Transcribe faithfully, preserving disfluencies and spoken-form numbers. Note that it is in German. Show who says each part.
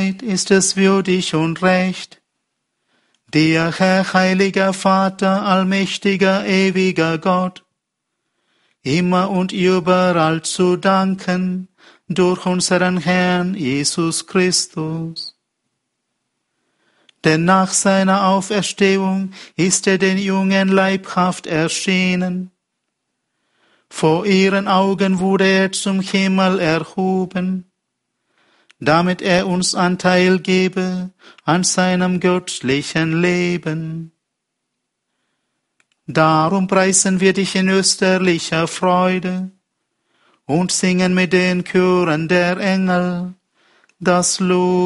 Speaker 1: Zeit ist es würdig und recht, dir, Herr, heiliger Vater, allmächtiger, ewiger Gott, immer und überall zu danken durch unseren Herrn Jesus Christus. Denn nach seiner Auferstehung ist er den Jungen leibhaft erschienen. Vor ihren Augen wurde er zum Himmel erhoben, damit er uns Anteil gebe an seinem göttlichen Leben. Darum preisen wir dich in österlicher Freude und singen mit den Chören der Engel das Lob